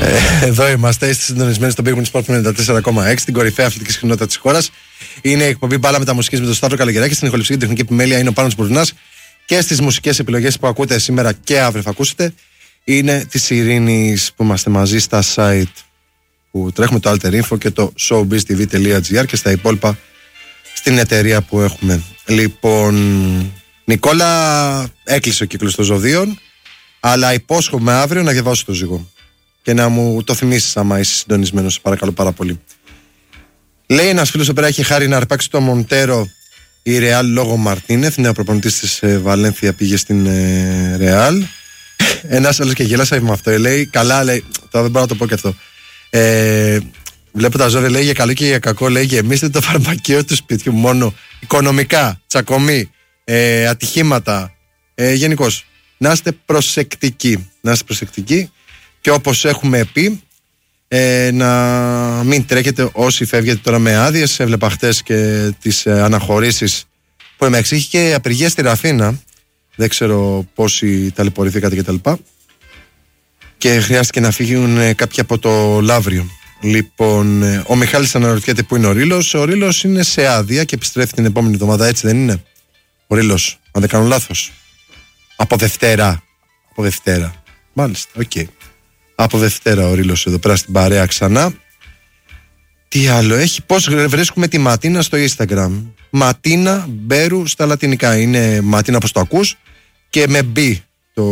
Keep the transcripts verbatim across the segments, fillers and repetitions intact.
Ε, εδώ είμαστε, είστε συντονισμένοι στο Big Win Sport ενενήντα τέσσερα κόμμα έξι, την κορυφαία αθλητική συχνότητα της χώρας. Είναι η εκπομπή Μπάλα Μεταμουσικής με τον Σταύρο Καλογεράκη. Στην ηχοληψία και τεχνική επιμέλεια είναι ο Πάνος Μπουρνάς. Και στις μουσικές επιλογές που ακούτε σήμερα και αύριο θα ακούσετε είναι της Ειρήνης, που είμαστε μαζί στα site που τρέχουμε, το Alter Info και το showbiztv τελεία gr, και στα υπόλοιπα στην εταιρεία που έχουμε. Λοιπόν, Νικόλα, έκλεισε ο κύκλος των ζωδίων, αλλά υπόσχομαι αύριο να διαβάσω το ζυγό και να μου το θυμίσεις άμα είσαι συντονισμένος, παρακαλώ πάρα πολύ. Λέει ένας φίλος εδώ πέρα, έχει χάρη να αρπάξει το Μοντέρο η Ρεάλ λόγω Μαρτίνεθ. Νέο προπονητής της ε, Βαλένθια πήγε στην ε, Ρεάλ. Ένας άλλος και γελάσα με αυτό. Λέει, καλά, λέει, τώρα δεν μπορώ να το πω και αυτό. Ε, βλέπω τα ζώδια, λέει, για καλό και για κακό, λέει, γεμίστε το φαρμακείο του σπιτιού μόνο οικονομικά, τσακωμή, ε, ατυχήματα, ε, γενικώς. Να είστε προσεκτικοί. Να είστε προσεκτικοί και όπως έχουμε πει, ε, να μην τρέχετε όσοι φεύγετε τώρα με άδειες. Έβλεπα χτες και τις ε, αναχωρήσεις που με εξήχη και απεργία στη Ραφίνα. Δεν ξέρω πόσοι ταλαιπωρηθήκατε κτλ. Και, και χρειάστηκε να φύγουν ε, κάποιοι από το Λαύριο. Λοιπόν, ε, ο Μιχάλης αναρωτιέται πού είναι ο Ρήλος. Ο Ρήλος είναι σε άδεια και επιστρέφει την επόμενη εβδομάδα, έτσι δεν είναι? Ο Ρήλος, αν δεν κάνω λάθος. Από Δευτέρα. Από Δευτέρα. Μάλιστα, οκ. Okay. Από Δευτέρα ο Ρήλος εδώ πέρα στην παρέα ξανά. Τι άλλο έχει? Πώς βρίσκουμε τη Ματίνα στο Instagram? Ματίνα Μπέρου στα λατινικά. Είναι Ματίνα όπως το ακούς και με B το,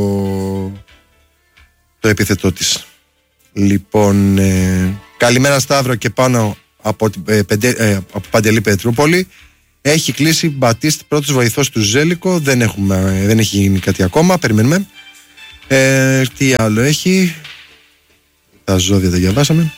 το επίθετό της. Λοιπόν, ε, καλημέρα Σταύρο και πάνω από, ε, πεντε, ε, από Παντελή Πετρούπολη. Έχει κλείσει Μπατίστ, πρώτος βοηθός του Ζέλικο. Δεν, έχουμε, δεν έχει γίνει κάτι ακόμα. Περιμένουμε. Ε, τι άλλο έχει? Τα ζώδια τα διαβάσαμε.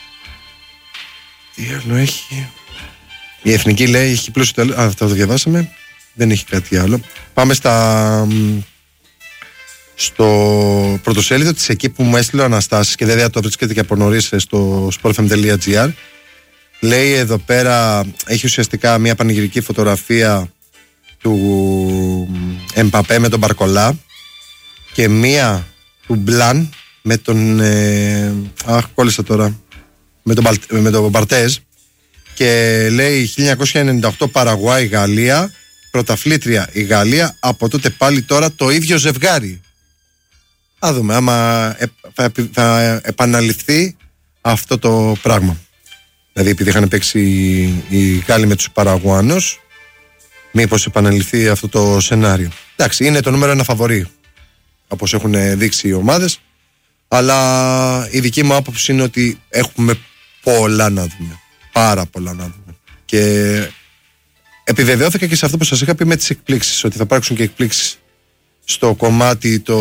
Τι άλλο έχει? Η Εθνική λέει έχει πλούσιο τέλος. Α, αυτά το διαβάσαμε. Δεν έχει κάτι άλλο. Πάμε στα στο πρωτοσέλιδο της, εκεί που μου έστειλε ο Αναστάσης, και βέβαια το βρίσκεται και από νωρίς στο sportfm τελεία gr. Λέει εδώ πέρα, έχει ουσιαστικά μια πανηγυρική φωτογραφία του Εμπαπέ με τον Μπαρκολά και μία του Μπλαν με τον ε, αχ κόλλησα τώρα με τον, με τον Μπαρτέζ, και λέει χίλια εννιακόσια ενενήντα οκτώ Παραγουάη Γαλλία, πρωταθλήτρια η Γαλλία, από τότε πάλι τώρα το ίδιο ζευγάρι. Α δούμε άμα ε, θα, θα επαναληφθεί αυτό το πράγμα. Δηλαδή επειδή είχαν παίξει οι Γάλλοι με τους Παραγουάνους, μήπως επαναληφθεί αυτό το σενάριο. Εντάξει, είναι το νούμερο ένα φαβορί όπως έχουν δείξει οι ομάδες, αλλά η δική μου άποψη είναι ότι έχουμε πολλά να δούμε. Πάρα πολλά να δούμε. Και επιβεβαιώθηκα και σε αυτό που σας είχα πει με τις εκπλήξεις, ότι θα υπάρξουν και εκπλήξεις στο κομμάτι το,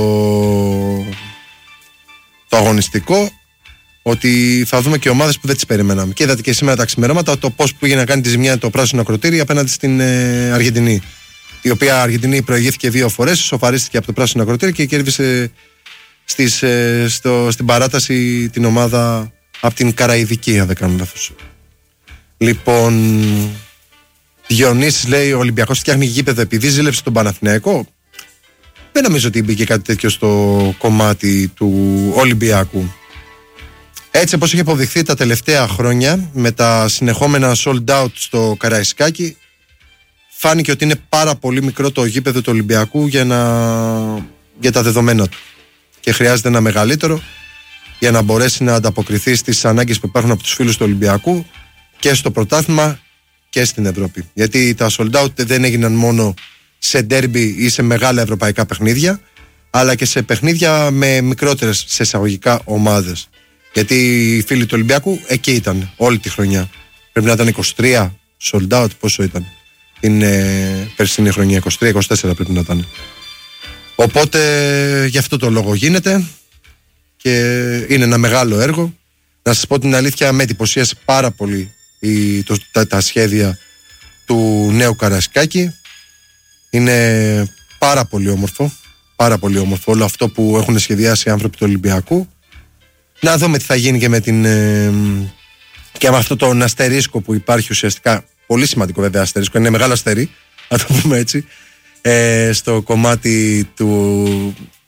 το αγωνιστικό, ότι θα δούμε και ομάδες που δεν τις περιμέναμε. Και είδατε και σήμερα τα ξημερώματα το πώς πήγε να κάνει τη ζημιά το πράσινο ακροτήρι απέναντι στην ε, Αργεντινή. Η οποία Αργεντινή προηγήθηκε δύο φορές, σοφαρίστηκε από το πράσινο ακροτήρι και κέρδισε στις, ε, στο, στην παράταση την ομάδα από την Καραϊβική, αν δεν κάνω λάθος. Λοιπόν, Διονύσης λέει: ο Ολυμπιακός φτιάχνει γήπεδο επειδή ζήλεψε τον Παναθηναϊκό. Δεν νομίζω ότι μπήκε κάτι τέτοιο στο κομμάτι του Ολυμπιακού. Έτσι όπως έχει αποδειχθεί τα τελευταία χρόνια με τα συνεχόμενα sold out στο Καραϊσκάκι, φάνηκε ότι είναι πάρα πολύ μικρό το γήπεδο του Ολυμπιακού για, να... για τα δεδομένα του, και χρειάζεται ένα μεγαλύτερο για να μπορέσει να ανταποκριθεί στις ανάγκες που υπάρχουν από τους φίλους του Ολυμπιακού και στο πρωτάθλημα και στην Ευρώπη. Γιατί τα sold out δεν έγιναν μόνο σε ντέρμπι ή σε μεγάλα ευρωπαϊκά παιχνίδια, αλλά και σε παιχνίδια με μικρότερες σε εισαγωγικά ομάδες. Γιατί οι φίλοι του Ολυμπιακού εκεί ήταν όλη τη χρονιά. Πρέπει να ήταν είκοσι τρία sold out, πόσο ήταν την ε, περσινή χρονιά? είκοσι τρία είκοσι τέσσερα πρέπει να ήταν. Οπότε γι' αυτό το λόγο γίνεται και είναι ένα μεγάλο έργο. Να σας πω την αλήθεια, με εντυπωσίασε πάρα πολύ η, το, τα, τα σχέδια του νέου Καραϊσκάκη. Είναι πάρα πολύ όμορφο, πάρα πολύ όμορφο όλο αυτό που έχουν σχεδιάσει οι άνθρωποι του Ολυμπιακού. Να δούμε τι θα γίνει και με την ε, και με αυτό το αστερίσκο που υπάρχει ουσιαστικά. Πολύ σημαντικό βέβαια αστερίσκο, είναι μεγάλο αστέρι, να το πούμε έτσι, ε, στο κομμάτι του,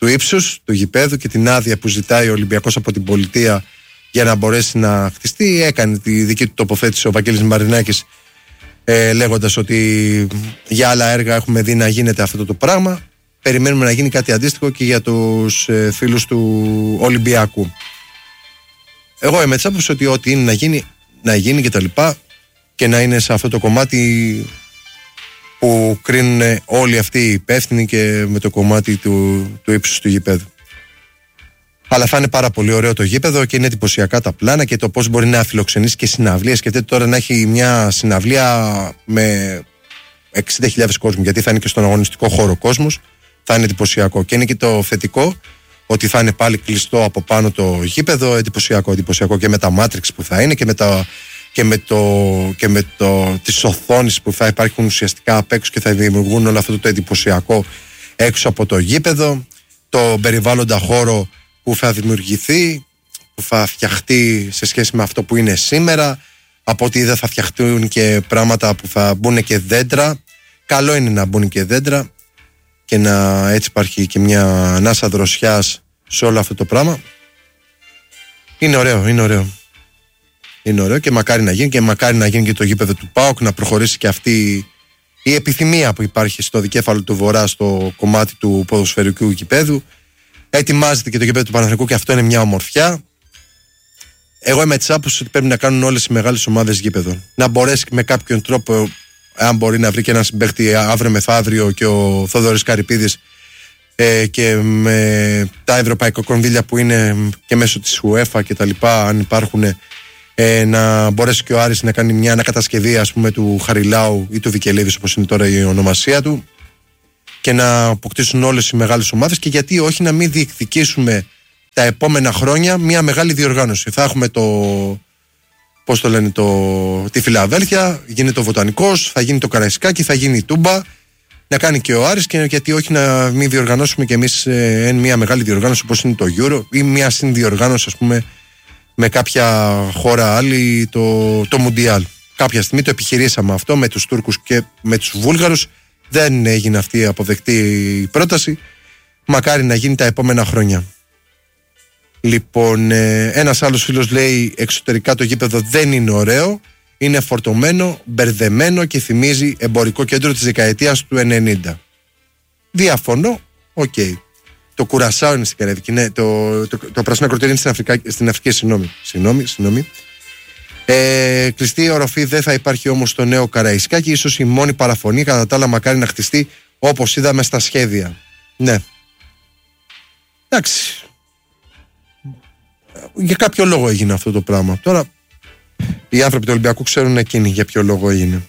του ύψους του γηπέδου και την άδεια που ζητάει ο Ολυμπιακός από την πολιτεία για να μπορέσει να χτιστεί. Έκανε τη δική του τοποθέτηση ο Βαγγέλης Μαρινάκης, ε, λέγοντας ότι για άλλα έργα έχουμε δει να γίνεται αυτό το πράγμα. Περιμένουμε να γίνει κάτι αντίστοιχο και για τους ε, φίλους του Ολυμπιακού. Εγώ είμαι της άποψης ότι ό,τι είναι να γίνει, να γίνει και τα λοιπά, και να είναι σε αυτό το κομμάτι που κρίνουν όλοι αυτοί οι υπεύθυνοι και με το κομμάτι του, του ύψους του γηπέδου. Αλλά θα είναι πάρα πολύ ωραίο το γήπεδο και είναι εντυπωσιακά τα πλάνα και το πώς μπορεί να φιλοξενήσει και συναυλίες. Σκεφτείτε τώρα να έχει μια συναυλία με εξήντα χιλιάδες κόσμου, γιατί θα είναι και στον αγωνιστικό χώρο κόσμος. Θα είναι εντυπωσιακό. Και είναι και το θετικό ότι θα είναι πάλι κλειστό από πάνω το γήπεδο. Εντυπωσιακό, εντυπωσιακό και με τα Matrix που θα είναι και με, τα, και με, το, και με το, τις οθόνες που θα υπάρχουν ουσιαστικά απ' έξω και θα δημιουργούν όλο αυτό το εντυπωσιακό έξω από το γήπεδο. Το περιβάλλοντα χώρο που θα δημιουργηθεί, που θα φτιαχτεί σε σχέση με αυτό που είναι σήμερα. Από ότι δεν θα φτιαχτούν και πράγματα που θα μπουν και δέντρα. Καλό είναι να μπουν και δέντρα και να έτσι υπάρχει και μια ανάσα δροσιάς σε όλο αυτό το πράγμα. Είναι ωραίο, είναι ωραίο. Είναι ωραίο και μακάρι να γίνει, και μακάρι να γίνει και το γήπεδο του ΠΑΟΚ, να προχωρήσει και αυτή η επιθυμία που υπάρχει στο δικέφαλο του Βορρά στο κομμάτι του ποδοσφαιρικού γηπέδου. Ετοιμάζεται και το γήπεδο του Παναθηναϊκού και αυτό είναι μια ομορφιά. Εγώ είμαι της άποψης ότι πρέπει να κάνουν όλες οι μεγάλες ομάδες γήπεδο. Να μπορέσει με κάποιον τρόπο, αν μπορεί να βρει και έναν συμπαίχτη αύριο μεθαύριο και ο Θόδωρης Καρυπίδης, ε, και με τα ευρωπαϊκά κονδύλια που είναι και μέσω της UEFA και τα λοιπά, αν υπάρχουν, ε, να μπορέσει και ο Άρης να κάνει μια ανακατασκευή, ας πούμε, του Χαριλάου ή του Βικελίδης, όπως είναι τώρα η ονομασία του, και να αποκτήσουν όλες οι μεγάλες ομάδες, και γιατί όχι να μην διεκδικήσουμε τα επόμενα χρόνια μια μεγάλη διοργάνωση. Θα έχουμε το, πώς το λένε, το, τη Φιλαδέλφια, γίνεται το Βοτανικός, θα γίνει το Καραϊσκάκι, θα γίνει η Τούμπα, να κάνει και ο Άρης, και γιατί όχι να μην διοργανώσουμε κι εμείς ε, μια μεγάλη διοργάνωση όπως είναι το Euro, ή μια συνδιοργάνωση, ας πούμε, με κάποια χώρα άλλη, το, το Μουντιάλ. Κάποια στιγμή το επιχειρήσαμε αυτό με τους Τούρκους και με τους Βούλγαρους. Δεν έγινε αυτή η αποδεκτή πρόταση. Μακάρι να γίνει τα επόμενα χρόνια. Λοιπόν, ε, ένας άλλος φίλος λέει εξωτερικά το γήπεδο δεν είναι ωραίο. Είναι φορτωμένο, μπερδεμένο και θυμίζει εμπορικό κέντρο της δεκαετίας του ενενήντα. Διαφωνώ, οκ. Okay. Το Κουρασάο είναι στην Καραϊβική, ναι, το, το, το πράσινο ακροτήρι είναι στην, Αφρικα, στην Αφρική, συγγνώμη. Συγγνώμη, συγγνώμη. Ε, κλειστή οροφή δεν θα υπάρχει όμως στο νέο Καραϊσκάκι. Ίσως η μόνη παραφωνή, κατά τα άλλα μακάρι να χτιστεί όπως είδαμε στα σχέδια. Ναι. Εντάξει. Για κάποιο λόγο έγινε αυτό το πράγμα. Τώρα οι άνθρωποι του Ολυμπιακού ξέρουν εκείνοι για ποιο λόγο έγινε.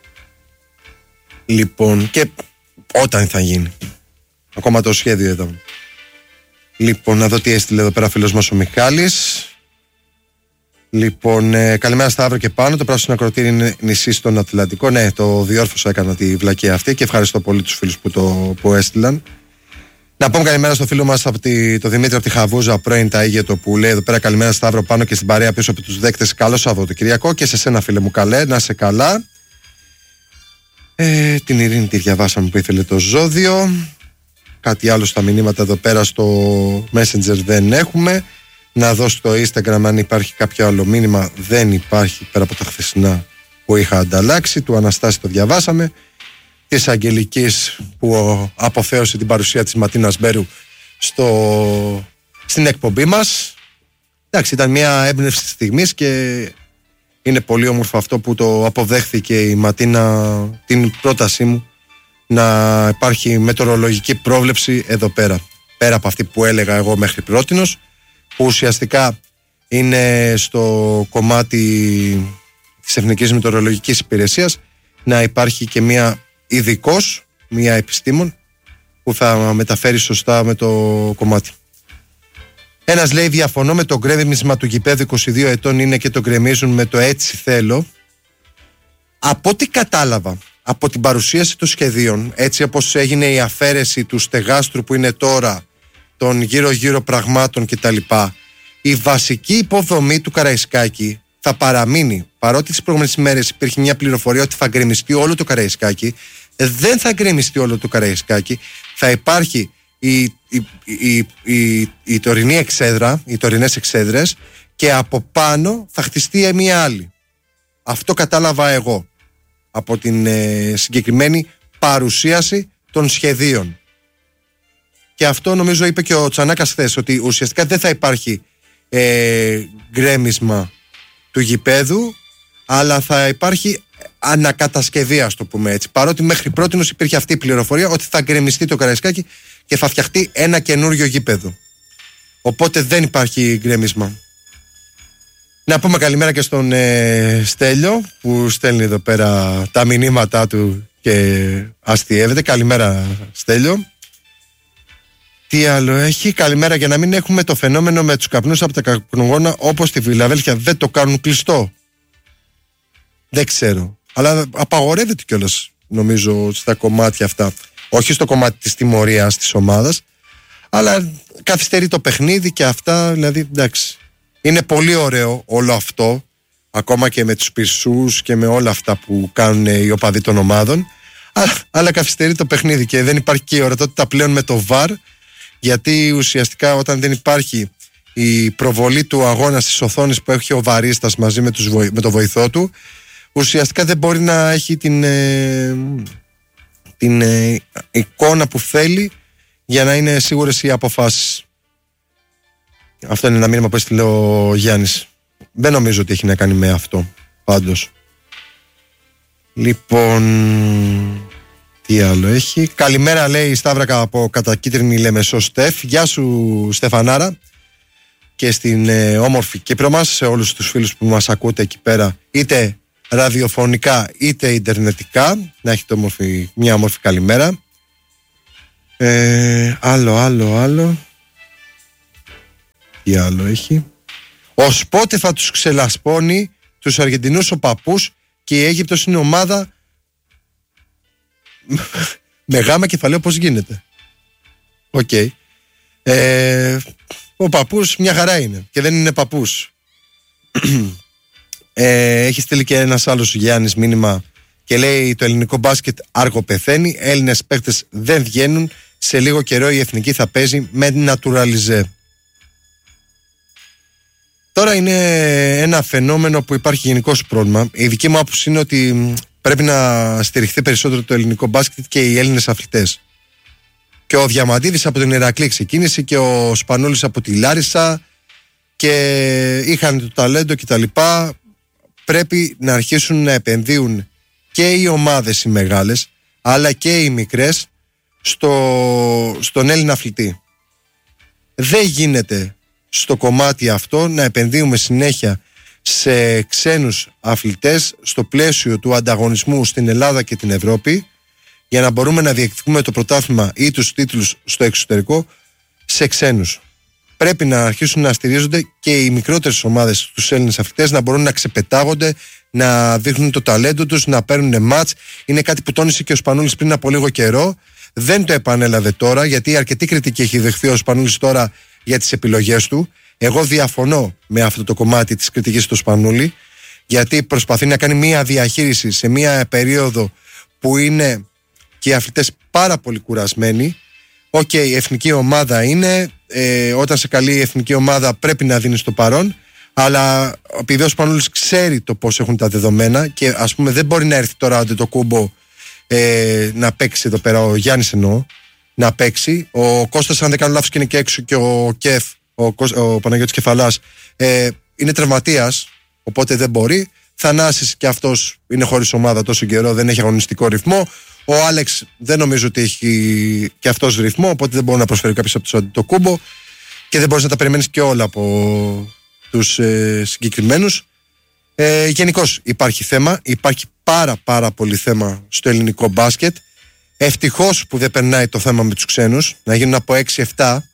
Λοιπόν, και όταν θα γίνει. Ακόμα το σχέδιο εδώ. Λοιπόν, να δω τι έστειλε εδώ πέρα φίλος μας ο Μιχάλης. Λοιπόν, ε, καλημέρα Σταύρο και πάνω. Το πράσινο ακροτήρι είναι νησί στον Ατλαντικό. Ναι, το διόρθωσα, έκανα τη βλακία αυτή και ευχαριστώ πολύ τους φίλους που το που έστειλαν. Να πούμε καλημέρα στο φίλο μας από τη, το Δημήτρη από τη Χαβούζα, πρώην Ταΐγετο, που λέει εδώ πέρα καλημέρα Σταύρο πάνω και στην παρέα πίσω από τους δέκτες. Καλό Σαββατοκυριακό και σε σένα φίλε μου, καλέ, να είσαι καλά. Ε, την Ειρήνη τη διαβάσαμε που ήθελε το ζώδιο. Κάτι άλλο στα μηνύματα εδώ πέρα στο Messenger δεν έχουμε. Να δω στο Instagram αν υπάρχει κάποιο άλλο μήνυμα. Δεν υπάρχει πέρα από τα χθεσινά που είχα ανταλλάξει. Του Αναστάση το διαβάσαμε. Της Αγγελικής που αποθέωσε την παρουσία της Ματίνας Μπέρου στο... στην εκπομπή μας. Εντάξει, ήταν μια έμπνευση της στιγμής και είναι πολύ όμορφο αυτό που το αποδέχθηκε η Ματίνα την πρότασή μου να υπάρχει μετεωρολογική πρόβλεψη εδώ πέρα. Πέρα από αυτή που έλεγα εγώ μέχρι πρότινος, που ουσιαστικά είναι στο κομμάτι της Εθνικής Μετεωρολογικής Υπηρεσίας, να υπάρχει και μια ειδικός, μια επιστήμον που θα μεταφέρει σωστά με το κομμάτι. Ένας λέει διαφωνώ με το γκρέμισμα του γηπέδου, είκοσι δύο ετών είναι και το γκρεμίζουν με το έτσι θέλω. Από ό,τι κατάλαβα από την παρουσίαση των σχεδίων, έτσι όπως έγινε η αφαίρεση του στεγάστρου που είναι τώρα, των γύρω γύρω πραγμάτων κτλ, η βασική υποδομή του Καραϊσκάκη θα παραμείνει. Παρότι τις προηγούμενες ημέρες υπήρχε μια πληροφορία ότι θα γκρεμιστεί όλο το Καραϊσκάκη, δεν θα γκρεμιστεί όλο το Καραϊσκάκη. Θα υπάρχει η, η, η, η, η, η τωρινή εξέδρα, οι τωρινές εξέδρες, και από πάνω θα χτιστεί μια άλλη. Αυτό κατάλαβα εγώ από την ε, συγκεκριμένη παρουσίαση των σχεδίων. Και αυτό νομίζω είπε και ο Τσανάκας χθες, ότι ουσιαστικά δεν θα υπάρχει ε, γκρέμισμα του γηπέδου, αλλά θα υπάρχει ανακατασκευή, ας το πούμε έτσι. Παρότι μέχρι πρότινος υπήρχε αυτή η πληροφορία ότι θα γκρεμιστεί το Καραϊσκάκι και θα φτιαχτεί ένα καινούριο γήπεδο. Οπότε δεν υπάρχει γκρέμισμα. Να πούμε καλημέρα και στον ε, Στέλιο που στέλνει εδώ πέρα τα μηνύματά του και αστιεύεται. Καλημέρα, Στέλιο. Τι άλλο έχει? Καλημέρα. Για να μην έχουμε το φαινόμενο με τους καπνούς από τα καπνογόνα όπως στη Φιλαδέλφια, δεν το κάνουν κλειστό? Δεν ξέρω, αλλά απαγορεύεται κιόλας νομίζω στα κομμάτια αυτά. Όχι στο κομμάτι της τιμωρίας της ομάδας, αλλά καθυστερεί το παιχνίδι και αυτά. Δηλαδή εντάξει, είναι πολύ ωραίο όλο αυτό, ακόμα και με τους πυρσούς και με όλα αυτά που κάνουν οι οπαδοί των ομάδων, αλλά, αλλά καθυστερεί το παιχνίδι και δεν υπάρχει και η ορατότητα πλέον με το βαρ, γιατί ουσιαστικά όταν δεν υπάρχει η προβολή του αγώνα στις οθόνες που έχει ο βαρίστας μαζί με, τους, με το βοηθό του, ουσιαστικά δεν μπορεί να έχει την, ε, την ε, εικόνα που θέλει για να είναι σίγουρες οι αποφάσεις. Αυτό είναι ένα μήνυμα που έστειλε ο Γιάννης. Δεν νομίζω ότι έχει να κάνει με αυτό πάντως. Λοιπόν, τι άλλο έχει? Καλημέρα, λέει η Σταύρακα από Κατακίτρινη Λεμεσό Στεφ. Γεια σου, Στεφανάρα. Και στην ε, όμορφη Κύπρο μας, σε όλους τους φίλους που μας ακούτε εκεί πέρα, είτε ραδιοφωνικά είτε ιντερνετικά, να έχετε όμορφη, μια όμορφη καλημέρα. ε, Άλλο, άλλο, άλλο. Τι άλλο έχει? Ως πότε θα τους ξελασπώνει τους Αργεντινούς ο παππούς και η Αίγυπτος είναι ομάδα με γάμα κεφαλαίο, πώς γίνεται? Οκ. okay. ε, Ο παππούς μια χαρά είναι και δεν είναι παππούς. ε, Έχει στείλει και ένας άλλος Γιάννης μήνυμα και λέει: το ελληνικό μπάσκετ άργο πεθαίνει, Έλληνες παίκτες δεν βγαίνουν, σε λίγο καιρό η εθνική θα παίζει με νατουραλιζέ. Τώρα είναι ένα φαινόμενο που υπάρχει γενικώς πρόβλημα. Η δική μου άποψη είναι ότι πρέπει να στηριχθεί περισσότερο το ελληνικό μπάσκετ και οι Έλληνες αθλητές. Και ο Διαμαντίδης από την Ηρακλή ξεκίνησε και ο Σπανούλης από τη Λάρισα και είχαν το ταλέντο κτλ. Πρέπει να αρχίσουν να επενδύουν και οι ομάδες οι μεγάλες αλλά και οι μικρές στο, στον Έλληνα αθλητή. Δεν γίνεται στο κομμάτι αυτό να επενδύουμε συνέχεια σε ξένους αθλητές στο πλαίσιο του ανταγωνισμού στην Ελλάδα και την Ευρώπη, για να μπορούμε να διεκδικούμε το πρωτάθλημα ή τους τίτλους στο εξωτερικό σε ξένους. Πρέπει να αρχίσουν να στηρίζονται και οι μικρότερες ομάδες, τους Έλληνες αθλητές, να μπορούν να ξεπετάγονται, να δείχνουν το ταλέντο τους, να παίρνουν μάτς. Είναι κάτι που τόνισε και ο Σπανούλης πριν από λίγο καιρό. Δεν το επανέλαβε τώρα, γιατί αρκετή κριτική έχει δεχθεί ο Σπανούλης τώρα για τις επιλογές του. Εγώ διαφωνώ με αυτό το κομμάτι της κριτικής του Σπανούλη, γιατί προσπαθεί να κάνει μια διαχείριση σε μια περίοδο που είναι και οι αθλητές πάρα πολύ κουρασμένοι. Οκ, okay, η εθνική ομάδα είναι, ε, όταν σε καλεί η εθνική ομάδα πρέπει να δίνει το παρόν, αλλά επειδή ο Σπανούλης ξέρει το πώς έχουν τα δεδομένα και ας πούμε δεν μπορεί να έρθει τώρα το κούμπο ε, να παίξει εδώ πέρα, ο Γιάννης εννοώ, να παίξει. Ο Κώστας, αν δεν κάνω λάθος, και είναι και έξω, και ο Κεφ, ο, ο Παναγιώτης Κεφαλάς, ε, είναι τραυματίας, οπότε δεν μπορεί. Θανάσης και αυτός είναι χωρίς ομάδα τόσο καιρό, δεν έχει αγωνιστικό ρυθμό. Ο Άλεξ δεν νομίζω ότι έχει και αυτός ρυθμό, οπότε δεν μπορεί να προσφέρει κάποιος από τους Αντιτοκούμπο και δεν μπορείς να τα περιμένεις και όλα από τους ε, συγκεκριμένους. Ε, γενικώς υπάρχει θέμα, υπάρχει πάρα πάρα πολύ θέμα στο ελληνικό μπάσκετ. Ευτυχώς που δεν περνάει το θέμα με τους ξένους, να γίνουν από έξι εφτά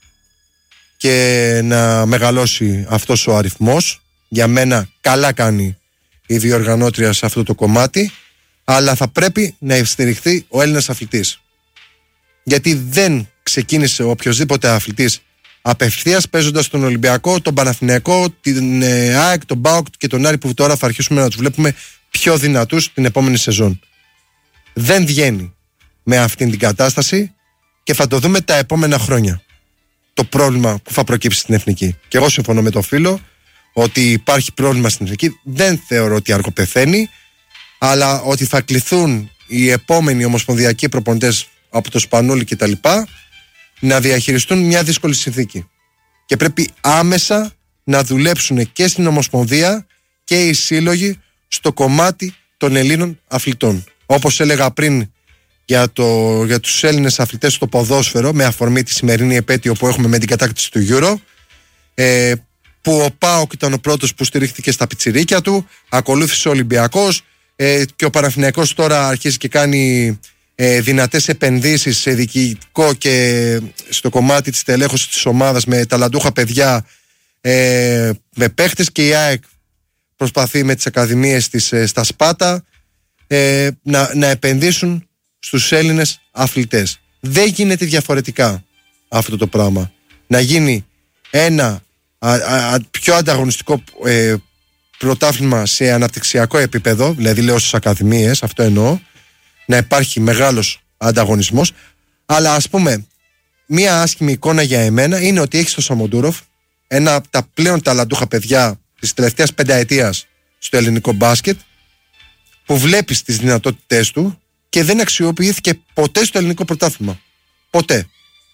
και να μεγαλώσει αυτός ο αριθμός. Για μένα καλά κάνει η διοργανώτρια σε αυτό το κομμάτι, αλλά θα πρέπει να στηριχθεί ο Έλληνας αθλητής, γιατί δεν ξεκίνησε οποιοσδήποτε αθλητής απευθείας παίζοντας τον Ολυμπιακό, τον Παναθηναϊκό, την ε, ΑΕΚ, τον ΠΑΟΚ και τον Άρη, που τώρα θα αρχίσουμε να τους βλέπουμε πιο δυνατούς την επόμενη σεζόν. Δεν βγαίνει με αυτήν την κατάσταση και θα το δούμε τα επόμενα χρόνια. Το πρόβλημα που θα προκύψει στην εθνική. Και εγώ συμφωνώ με τον φίλο ότι υπάρχει πρόβλημα στην εθνική. Δεν θεωρώ ότι αργοπεθαίνει, αλλά ότι θα κληθούν οι επόμενοι ομοσπονδιακοί προπονητές από το Σπανούλι κτλ. Να διαχειριστούν μια δύσκολη συνθήκη. Και πρέπει άμεσα να δουλέψουν και στην Ομοσπονδία και οι σύλλογοι στο κομμάτι των Ελλήνων αθλητών. Όπως έλεγα πριν για, το, για τους Έλληνες αθλητές στο ποδόσφαιρο, με αφορμή τη σημερινή επέτειο που έχουμε με την κατάκτηση του Euro, ε, που ο ΠΑΟΚ ήταν ο πρώτος που στηρίχθηκε στα πιτσιρίκια του, ακολούθησε ο Ολυμπιακός, ε, και ο Παναθηναϊκός τώρα αρχίζει και κάνει ε, δυνατές επενδύσεις σε διοικητικό και στο κομμάτι της τελέχωσης της ομάδας με ταλαντούχα παιδιά, ε, με παίχτες, και η ΑΕΚ προσπαθεί με τις ακαδημίες της ε, στα Σπάτα ε, να, να επενδύσουν στους Έλληνες αθλητές. Δεν γίνεται διαφορετικά αυτό το πράγμα. Να γίνει ένα α, α, πιο ανταγωνιστικό ε, πρωτάθλημα σε αναπτυξιακό επίπεδο, δηλαδή λέω στις ακαδημίες, αυτό εννοώ, να υπάρχει μεγάλος ανταγωνισμός. Αλλά ας πούμε, μία άσχημη εικόνα για εμένα είναι ότι έχεις τον Σαμοντούροφ, ένα από τα πλέον ταλαντούχα παιδιά της τελευταίας πενταετίας στο ελληνικό μπάσκετ, που βλέπεις τις δυνατότητές του και δεν αξιοποιήθηκε ποτέ στο ελληνικό πρωτάθλημα. Ποτέ.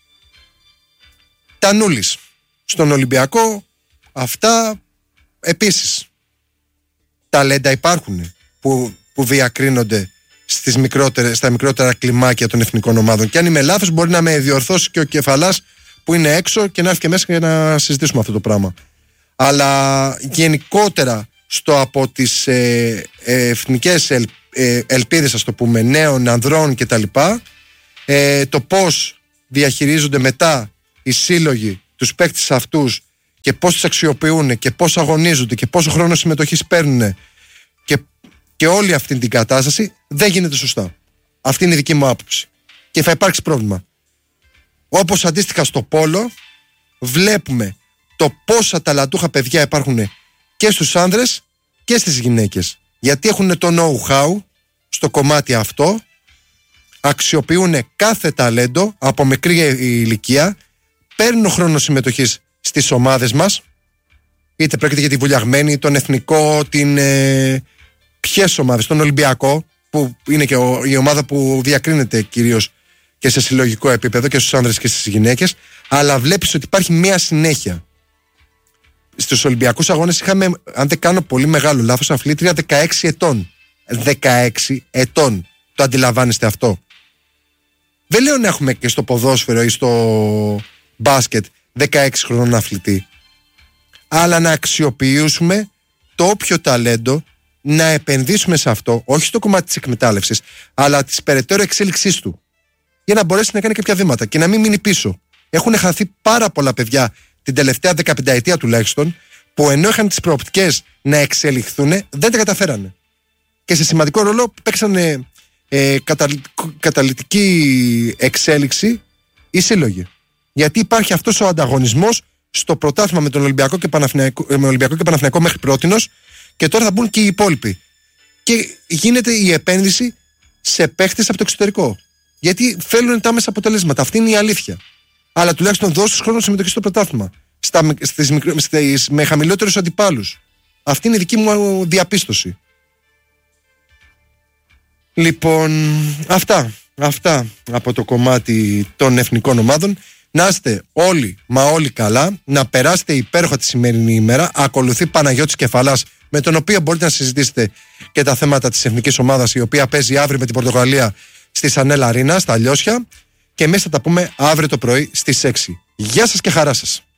Τανούλης στον Ολυμπιακό, αυτά επίσης. Ταλέντα υπάρχουν που, που διακρίνονται στις μικρότερες, στα μικρότερα κλιμάκια των εθνικών ομάδων. Και αν είμαι λάθος, μπορεί να με διορθώσει και ο Κεφαλάς που είναι έξω και να έρθει και μέσα για να συζητήσουμε αυτό το πράγμα. Αλλά γενικότερα στο από τις ε, ε, εθνικές ελ, ε, ελπίδες, ας το πούμε, νέων ανδρών κτλ., ε, το πώς διαχειρίζονται μετά οι σύλλογοι τους παίκτες αυτούς και πώς τους αξιοποιούν και πώς αγωνίζονται και πόσο χρόνο συμμετοχής παίρνουν και, και όλη αυτή την κατάσταση, δεν γίνεται σωστά. Αυτή είναι η δική μου άποψη. Και θα υπάρξει πρόβλημα. Όπως αντίστοιχα στο πόλο, βλέπουμε το πόσα ταλαντούχα παιδιά υπάρχουν και στους άνδρες και στις γυναίκες. Γιατί έχουν το know-how στο κομμάτι αυτό, αξιοποιούν κάθε ταλέντο από μικρή ηλικία, παίρνουν χρόνο συμμετοχής στις ομάδες μας, είτε πρόκειται για τη Βουλιαγμένη, τον Εθνικό, την ε, ποιες ομάδες, τον Ολυμπιακό, που είναι και ο, η ομάδα που διακρίνεται κυρίως και σε συλλογικό επίπεδο και στους άνδρες και στις γυναίκες, αλλά βλέπεις ότι υπάρχει μια συνέχεια. Στους Ολυμπιακούς αγώνες είχαμε, αν δεν κάνω πολύ μεγάλο λάθος, αθλήτρια δεκαέξι ετών. δεκαέξι ετών. Το αντιλαμβάνεστε αυτό? Δεν λέω να έχουμε και στο ποδόσφαιρο ή στο μπάσκετ δεκαέξι χρονών αθλητή, αλλά να αξιοποιήσουμε το όποιο ταλέντο, να επενδύσουμε σε αυτό, όχι στο κομμάτι της εκμετάλλευσης, αλλά της περαιτέρω εξέλιξής του, για να μπορέσει να κάνει κάποια βήματα και να μην μείνει πίσω. Έχουν χαθεί πάρα πολλά παιδιά την τελευταία δεκαπενταετία τουλάχιστον, που ενώ είχαν τις προοπτικές να εξελιχθούν, δεν τα καταφέρανε. Και σε σημαντικό ρόλο παίξανε ε, καταλυτική εξέλιξη οι σύλλογοι. Γιατί υπάρχει αυτός ο ανταγωνισμός στο πρωτάθλημα με τον Ολυμπιακό και Παναθηναϊκό, με Ολυμπιακό και Παναθηναϊκό μέχρι πρότινος, και τώρα θα μπουν και οι υπόλοιποι. Και γίνεται η επένδυση σε παίχτες από το εξωτερικό. Γιατί θέλουν τα άμεσα αποτελέσματα. Αυτή είναι η αλήθεια. Αλλά τουλάχιστον δώσ' τους χρόνο συμμετοχή στο πρωτάθλημα. Στα, στις, στις, με χαμηλότερους αντιπάλους. Αυτή είναι η δική μου διαπίστωση. Λοιπόν, αυτά. Αυτά από το κομμάτι των εθνικών ομάδων. Να είστε όλοι, μα όλοι καλά. Να περάσετε υπέροχα τη σημερινή ημέρα. Ακολουθεί Παναγιώτης Κεφαλάς, με τον οποίο μπορείτε να συζητήσετε και τα θέματα της εθνικής ομάδας, η οποία παίζει αύριο με την Πορτογαλία στη Σανέλα Αρίνα, στα Λιώσια. Και εμείς θα τα πούμε αύριο το πρωί στις έξι. Γεια σας και χαρά σας.